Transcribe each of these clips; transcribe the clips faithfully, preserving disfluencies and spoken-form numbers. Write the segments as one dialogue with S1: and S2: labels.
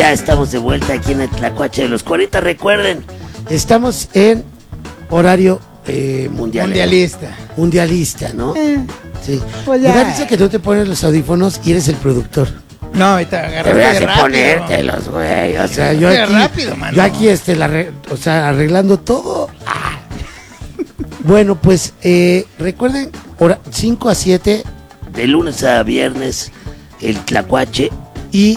S1: Ya estamos de vuelta aquí en el Tlacuache de los cuarenta. Recuerden, estamos en horario eh, mundial,
S2: mundialista.
S1: Mundialista, ¿no?
S2: Eh,
S1: sí.
S2: Pues
S1: Me
S2: ya.
S1: da risa que tú te pones los audífonos y eres el productor.
S2: No, ahorita agarraste
S1: Deberías
S2: de
S1: de
S2: rápido.
S1: ponértelos, güey. O sea, yo
S2: Agarraste
S1: aquí,
S2: de rápido, mano.
S1: yo aquí este, la arre- o sea, arreglando todo. Ah. Bueno, pues eh, recuerden, hora cinco a siete, de lunes a viernes, el Tlacuache y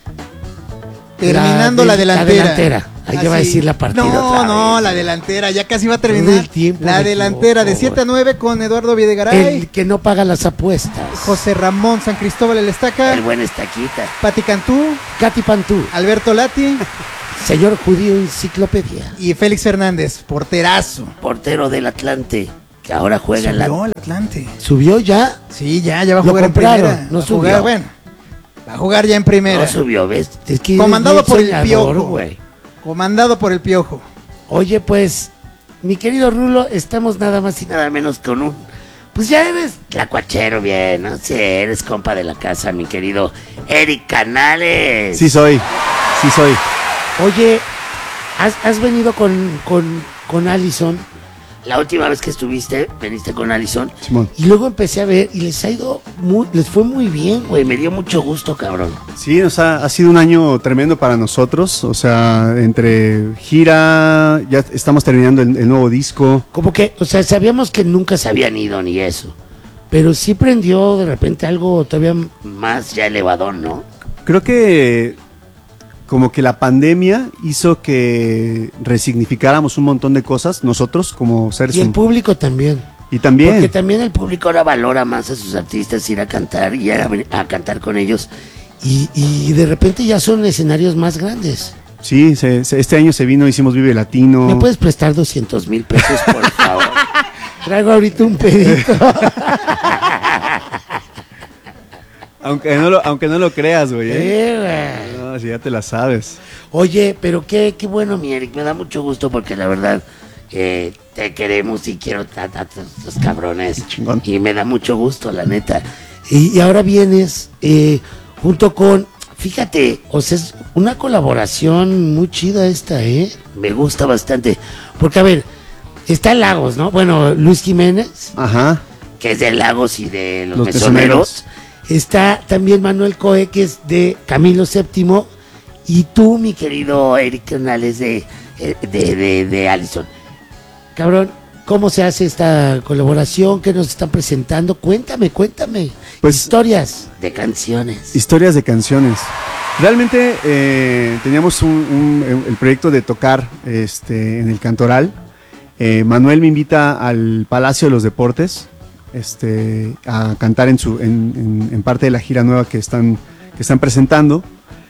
S2: Terminando la,
S1: de-
S2: delantera.
S1: La delantera. Ahí te va a
S2: Así.
S1: decir la partida.
S2: No,
S1: otra
S2: no,
S1: vez.
S2: la delantera. Ya casi va a
S1: Todo
S2: terminar.
S1: el tiempo
S2: La
S1: me
S2: delantera
S1: equivoco,
S2: de siete a
S1: güey.
S2: nueve con Eduardo Videgaray,
S1: El que no paga las apuestas.
S2: José Ramón San Cristóbal El Estaca,
S1: El buen estaquita.
S2: Pati Cantú,
S1: Katy Pantú.
S2: Alberto Lati
S1: Señor judío enciclopedia.
S2: y Félix Fernández, porterazo.
S1: Portero del Atlante. Que ahora juega en la...
S2: Subió el Atlante.
S1: ¿Subió ya?
S2: Sí, ya, ya va a
S1: Lo
S2: jugar
S1: compraron,
S2: en primera.
S1: no
S2: Va a jugar,
S1: subió.
S2: bueno, va a jugar ya en primera.
S1: No subió, ¿ves? Es que
S2: Comandado
S1: eres
S2: por el
S1: soñador,
S2: Piojo.
S1: güey.
S2: Comandado por el Piojo.
S1: Oye, pues, mi querido Rulo, estamos nada más y nada menos con un... Pues ya eres tlacuachero bien, ¿no? Sí, eres compa de la casa, mi querido Eric Canales.
S3: Sí soy, sí soy.
S1: Oye, has, has venido con, con, con Allison. La última vez que estuviste, veniste con Allison.
S3: Simón.
S1: Y luego empecé a ver y les ha ido muy, les fue muy bien, güey. Me dio mucho gusto, cabrón.
S3: Sí, o sea, ha sido un año tremendo para nosotros. O sea, entre gira, ya estamos terminando el, el nuevo disco.
S1: Como que, o sea, sabíamos que nunca se habían ido ni eso. Pero sí prendió de repente algo todavía más ya elevador, ¿no?
S3: Creo que como que la pandemia hizo que resignificáramos un montón de cosas nosotros como seres
S1: Y el
S3: humanos.
S1: público también.
S3: Y también.
S1: Porque también el público ahora valora más a sus artistas, ir a cantar y a, a cantar con ellos. Y, y de repente ya son escenarios más grandes.
S3: Sí, se- se- este año se vino, hicimos Vive Latino.
S1: ¿Me puedes prestar doscientos mil pesos, por favor? Traigo ahorita un pedito.
S3: Aunque no lo, aunque no lo creas, güey. ¿eh?
S1: Eh, güey.
S3: No, si ya te la sabes.
S1: Oye, pero qué, qué bueno, mi Eric. Me da mucho gusto porque la verdad eh, te queremos y quiero a los cabrones.
S3: Chingón.
S1: Y me da mucho gusto, la neta. Y, y ahora vienes eh, junto con... Fíjate, o sea, es una colaboración muy chida esta, ¿eh? Me gusta bastante. Porque, a ver, está Lagos, ¿no? Bueno, Luis Jiménez,
S3: Ajá.
S1: que es de Lagos y de Los,
S3: Los
S1: Mesoneros.
S3: Mesoneros.
S1: Está también Manuel Coe, que es de Camilo séptimo. Y tú, mi querido Eric Canales, de, de, de, de Allison. Cabrón, ¿cómo se hace esta colaboración? ¿Qué nos están presentando? Cuéntame, cuéntame.
S3: Pues-
S1: Historias de canciones.
S3: Historias de canciones. Realmente eh, teníamos un, un- el proyecto de tocar este, en el Cantoral. Eh, Manuel me invita al Palacio de los Deportes este, a cantar en, su, en, en- en parte de la gira nueva que están, que están presentando.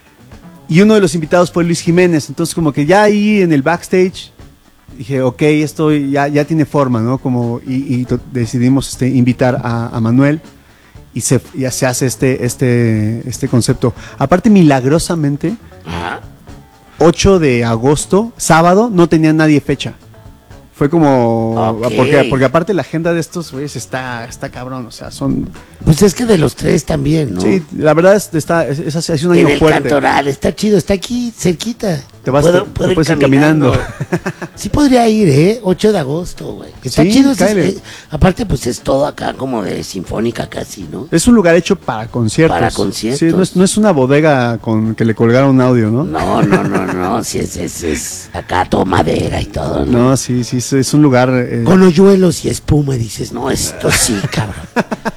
S3: Y uno de los invitados fue Luis Jiménez. Entonces como que ya ahí en el backstage dije, ok, esto ya, ya tiene forma, ¿no? Como, y, y to- decidimos este, invitar a, a Manuel. Y se, ya se hace este, este, este concepto. Aparte, milagrosamente,
S1: Ajá.
S3: ocho de agosto, sábado, no tenía nadie fecha. Fue como...
S1: Ok.
S3: Porque, porque aparte la agenda de estos güeyes está, está cabrón. O sea, son...
S1: Pues es que de los tres también, ¿no?
S3: Sí, la verdad es, está, es, es, es un
S1: En
S3: año
S1: el
S3: fuerte.
S1: Cantoral, está chido, está aquí cerquita.
S3: Te vas-
S1: Puedo-
S3: te-
S1: puedo
S3: te
S1: ir
S3: puedes ir caminando.
S1: Sí podría ir, ¿eh? ocho de agosto, güey. Está
S3: Sí,
S1: chido. ese-
S3: cáele.
S1: eh, aparte, pues es todo acá como de sinfónica casi, ¿no?
S3: Es un lugar hecho para conciertos.
S1: Para conciertos.
S3: Sí, no es, no es una bodega con que le colgaron un audio, ¿no?
S1: No, no, no, no, sí es, es, es acá todo madera y todo, ¿no?
S3: No, sí, sí, es, es un lugar... eh,
S1: Con hoyuelos y espuma y dices, no, esto sí, cabrón.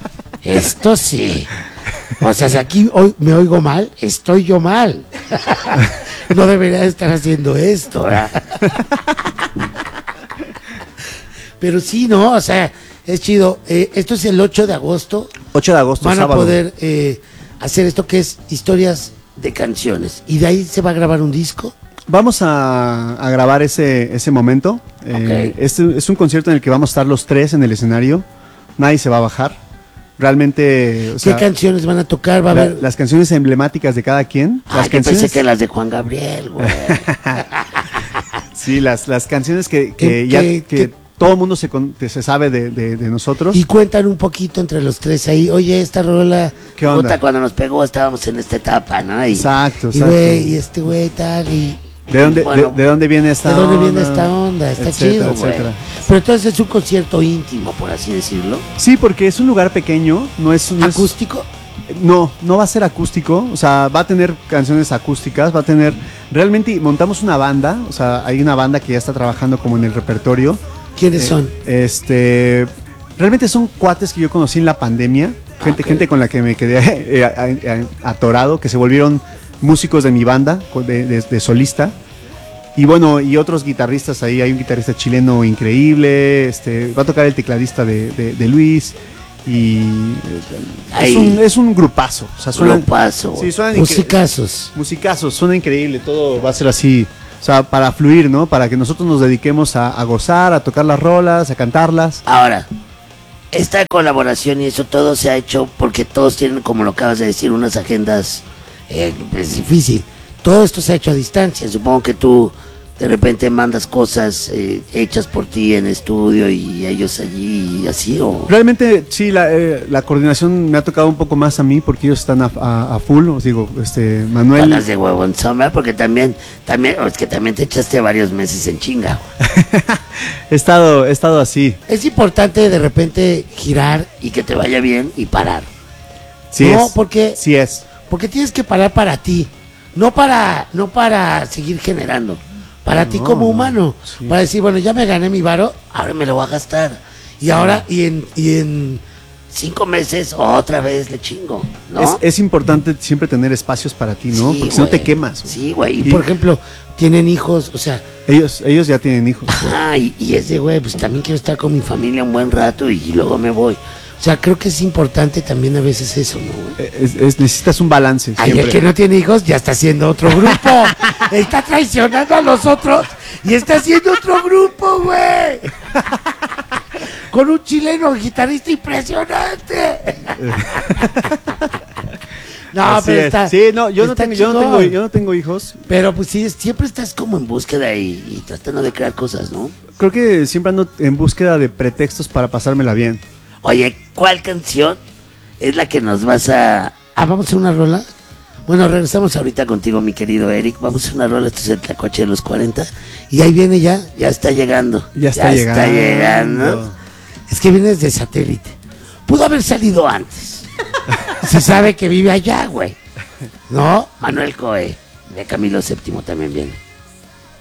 S1: Esto sí. O sea, si aquí hoy me oigo mal, estoy yo mal. No debería estar haciendo esto, ¿verdad? Pero sí, ¿no? O sea, es chido. Eh, esto es el ocho de agosto.
S3: ocho de agosto,
S1: Van a
S3: sábado.
S1: poder eh, hacer esto que es historias de canciones. Y de ahí se va a grabar un disco.
S3: Vamos a, a grabar ese, ese momento. Eh,
S1: Ok.
S3: este es un concierto en el que vamos a estar los tres en el escenario. Nadie se va a bajar. Realmente, o
S1: ¿Qué
S3: sea,
S1: canciones van a tocar? Va a
S3: la-
S1: haber...
S3: las canciones emblemáticas de cada quien.
S1: Ah,
S3: las
S1: yo
S3: canciones,
S1: pensé que las de Juan Gabriel, güey.
S3: sí, las, las canciones que,
S1: Que-
S3: que ya
S1: que-
S3: que,
S1: que
S3: todo el mundo se, con- se sabe de, de- de nosotros.
S1: Y cuentan un poquito entre los tres ahí, oye, esta rola,
S3: ¿Qué onda?
S1: puta, cuando nos pegó estábamos en esta etapa, ¿no? Y,
S3: Exacto,
S1: y
S3: exacto.
S1: güey, y este güey tal, y...
S3: ¿De dónde,
S1: bueno,
S3: de, de dónde viene esta
S1: ¿de dónde
S3: onda?
S1: viene esta onda? Está
S3: Etcétera,
S1: chido, güey.
S3: etcétera.
S1: Pero entonces es un concierto íntimo, por así decirlo.
S3: Sí, porque es un lugar pequeño, no es... No es-
S1: ¿Acústico?
S3: No, no va a ser acústico, o sea, va a tener canciones acústicas, va a tener, realmente montamos una banda, o sea, hay una banda que ya está trabajando como en el repertorio.
S1: ¿Quiénes
S3: Eh,
S1: son?
S3: Este, realmente son cuates que yo conocí en la pandemia, gente,
S1: Ok.
S3: gente con la que me quedé eh, a- a- atorado, que se volvieron músicos de mi banda, de, de- de solista. Y bueno, y otros guitarristas ahí, hay un guitarrista chileno increíble, este, va a tocar el tecladista de, de- de Luis. Y eh,
S1: Ahí.
S3: es un, es un grupazo. O sea, suenan,
S1: paso,
S3: sí, suenan
S1: musicazos.
S3: musicazos, suena increíble, todo va a ser así, o sea, para fluir, ¿no? Para que nosotros nos dediquemos a, a gozar, a tocar las rolas, a cantarlas.
S1: Ahora, esta colaboración y eso todo se ha hecho porque todos tienen, como lo acabas de decir, unas agendas, eh, es difícil. Todo esto se ha hecho a distancia. Supongo que tú de repente mandas cosas eh, hechas por ti en estudio y ellos allí y así, o...
S3: Realmente, sí, la, eh, la coordinación me ha tocado un poco más a mí porque ellos están a, a- a full, os digo, este, Manuel.
S1: Palas de huevo en sombra, porque también, también, es que también te echaste varios meses en chinga.
S3: he estado, he estado así.
S1: Es importante de repente girar y que te vaya bien y parar.
S3: Sí
S1: No,
S3: es.
S1: porque-
S3: Sí es.
S1: Porque tienes que parar para ti, no para, no para seguir generando, para ti
S3: No,
S1: como
S3: no,
S1: humano,
S3: sí.
S1: para decir, bueno, ya me gané mi varo, ahora me lo voy a gastar. Y ahora, y en, y en cinco meses, otra vez le chingo, ¿no?
S3: Es, es importante siempre tener espacios para ti, ¿no?
S1: Sí,
S3: porque si no te
S1: güey.
S3: quemas. güey.
S1: Sí, güey. Y
S3: Y-
S1: por ejemplo, tienen hijos, o sea,
S3: Ellos, ellos ya tienen hijos. güey.
S1: ajá, y, y es de, güey, pues también quiero estar con mi familia un buen rato y, luego me voy. O sea, creo que es importante también a veces eso, ¿no, güey?
S3: Es- es- necesitas un balance.
S1: Ay, el
S3: siempre.
S1: que no tiene hijos ya está haciendo otro grupo. Está traicionando a los otros y está haciendo otro grupo, güey. Con un chileno guitarrista impresionante. No,
S3: Así
S1: pero
S3: es.
S1: está.
S3: Sí, no, yo no,
S1: está
S3: tengo, yo, no
S1: chingón.
S3: tengo, yo no tengo hijos.
S1: Pero pues sí, siempre estás como en búsqueda y, y tratando de crear cosas, ¿no?
S3: Creo que siempre ando en búsqueda de pretextos para pasármela bien.
S1: Oye, ¿cuál canción es la que nos vas a... Ah, ¿vamos a hacer una rola? Bueno, regresamos ahorita contigo, mi querido Eric. Vamos a hacer una rola, esto es el Tlacuache de los cuarenta. Y ahí viene ya, ya está llegando.
S3: Ya está llegando.
S1: llegando. Es que viene desde satélite. Pudo haber salido antes. Se sabe que vive allá, güey. ¿No? Manuel Coe, de Camilo séptimo también viene.